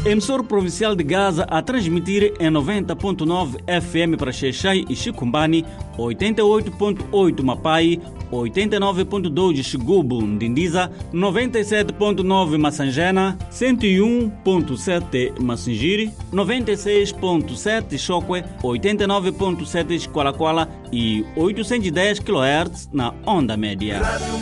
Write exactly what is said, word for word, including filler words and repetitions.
Emissor provincial de Gaza a transmitir em noventa ponto nove F M para Xai-Xai e Chicumbani, oitenta e oito ponto oito Mapai, oitenta e nove ponto dois Xigubu, Ndindiza, noventa e sete ponto nove Massangena, cento e um ponto sete Massingiri, noventa e seis ponto sete Chokwe, oitenta e nove ponto sete Xqualaquala e oitocentos e dez quilohertz na onda média.